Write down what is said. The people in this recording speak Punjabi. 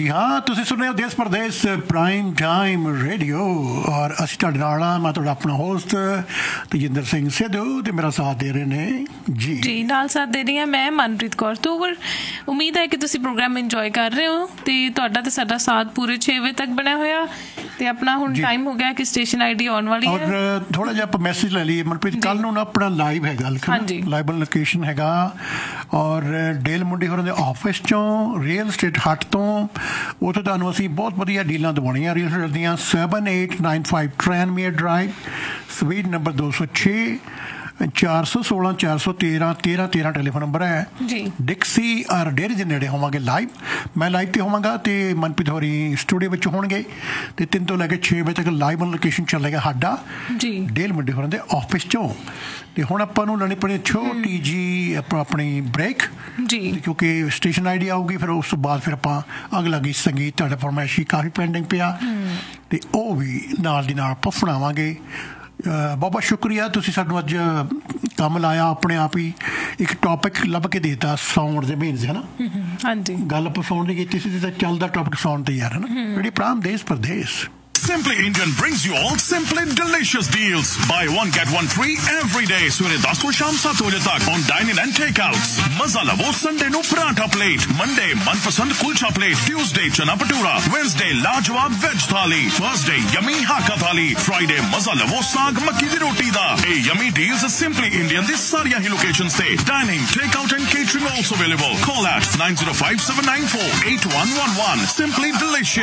जी हाँ, तुसीं सुन रहे हो देश परदेश प्राइम टाइम रेडियो और ਅਸੀਂ ਤੁਹਾਡੇ ਨਾਲ ਆ। ਮੈਂ ਤੁਹਾਡਾ ਆਪਣਾ ਹੋਸਟ ਤੇਜਿੰਦਰ ਸਿੰਘ ਸਿੱਧੂ ਤੇ ਮੇਰਾ ਸਾਥ ਦੇ ਰਹੇ ਨੇ ਜੀ ਨਾਲ ਸਾਥ ਦੇ ਰਹੀ ਹਾਂ ਮੈਂ ਮਨਪ੍ਰੀਤ ਕੌਰ ਤੋਵਰ। ਉਮੀਦ ਹੈ ਕਿ ਤੁਸੀਂ ਪ੍ਰੋਗਰਾਮ ਇੰਜੋਏ ਕਰ ਰਹੇ ਹੋ ਤੇ ਤੁਹਾਡਾ ਤੇ ਸਾਡਾ ਸਾਥ ਪੂਰੇ 6 ਵਜੇ ਤੱਕ ਬਣਿਆ ਹੋਇਆ ਤੇ ਆਪਣਾ ਹੁਣ ਟਾਈਮ ਹੋ ਗਿਆ ਕਿ ਸਟੇਸ਼ਨ ਆਈਡੀ ਆਉਣ ਵਾਲੀ ਹੈ। ਔਰ ਥੋੜਾ ਜਿਹਾ ਆਪਾਂ ਮੈਸੇਜ ਲੈ ਲਈਏ ਮਨਪ੍ਰੀਤ, ਕੱਲ ਨੂੰ ਨਾ ਆਪਣਾ ਲਾਈਵ ਹੈਗਾ, ਲਾਈਵ ਲੋਕੇਸ਼ਨ ਹੈਗਾ ਔਰ ਡੇਲ ਮੁੰਡੀ ਹੋਰਾਂ ਦੇ ਆਫਿਸ ਚੋਂ ਰੀਅਲ ਸਟੇਟ ਹੱਟ ਤੋਂ। ਉੱਥੇ ਤੁਹਾਨੂੰ ਅਸੀਂ ਬਹੁਤ ਵਧੀਆ ਡੀਲਾਂ ਦਵਾਉਣੀਆਂ ਰੀਅਲ ਸਟੇਟ ਦੀਆਂ। 7895 ਟ੍ਰੈਨਮੀਅਰ drive, sweet number 206, 416 413 1313 telephone number ਹੈ ਜੀ। ਡਿਕਸੀ ਔਰ ਡੇਅਰੀ ਦੇ ਨੇੜੇ ਹੋਵਾਂਗੇ ਲਾਈਵ। ਮੈਂ ਲਾਈਵ 'ਤੇ ਹੋਵਾਂਗਾ ਅਤੇ ਮਨਪ੍ਰੀਤ ਹੋਰੀ ਸਟੂਡੀਓ ਵਿੱਚ ਹੋਣਗੇ ਅਤੇ 3 ਤੋਂ ਲੈ ਕੇ 6 ਵਜੇ ਤੱਕ ਲਾਈਵ ਲੋਕੇਸ਼ਨ ਚੱਲੇਗਾ ਸਾਡਾ ਜੀ ਡੇਲ ਮੁੰਡੇ ਹੋਰਾਂ ਦੇ ਆਫਿਸ 'ਚੋਂ। ਅਤੇ ਹੁਣ ਆਪਾਂ ਨੂੰ ਲੈਣੀ ਪੈਣੀ ਛੋਟੀ ਜੀ ਆਪਣੀ ਬ੍ਰੇਕ ਜੀ, ਕਿਉਂਕਿ ਸਟੇਸ਼ਨ ਆਈ ਡੀ ਆਊਗੀ। ਫਿਰ ਉਸ ਤੋਂ ਬਾਅਦ ਫਿਰ ਆਪਾਂ ਅਗਲਾ ਗੀਤ ਸੰਗੀਤ ਤੁਹਾਡਾ ਫਰਮਾਇਸ਼ੀ ਕਾਫੀ ਪੈਂਡਿੰਗ ਪਿਆ ਅਤੇ ਉਹ ਵੀ ਨਾਲ ਦੀ ਨਾਲ ਆਪਾਂ ਸੁਣਾਵਾਂਗੇ। ਬਹੁਤ ਸ਼ੁਕਰੀਆ, ਤੁਸੀਂ ਸਾਨੂੰ ਅੱਜ ਕੰਮ ਲਾਇਆ ਆਪਣੇ ਆਪ ਹੀ। ਇੱਕ ਟੌਪਿਕ ਲੱਭ ਕੇ ਦੇਤਾ ਸਾਉਣ ਦੇ ਮਹੀਨੇ, ਹੈ ਨਾ? ਹਾਂਜੀ, ਗੱਲ ਆਪਾਂ ਸਾਉਣ ਦੀ ਕੀਤੀ ਸੀ ਤਾਂ ਚੱਲਦਾ ਟੌਪਿਕ ਸਾਉਣ ਤੇ ਯਾਰ, ਹੈ ਨਾ? ਜਿਹੜੀ ਪ੍ਰਾਮ ਦੇਸ਼ Pradesh Simply Indian brings you all Simply delicious deals. Buy one get one free every day. Sure 10 to sham 7 baje tak on dine-in and takeouts. Maza lavo Sunday no paratha plate. Monday manpasand kulcha plate. Tuesday chana bhatura. Wednesday lajwab veg thali. Thursday yummy hakka thali. Friday maza lavo saag makki di roti da. Hey yummy deals is Simply Indian this sariya hi locations te. Dining, takeout and catering also available. Call at 9057948111. Simply delicious.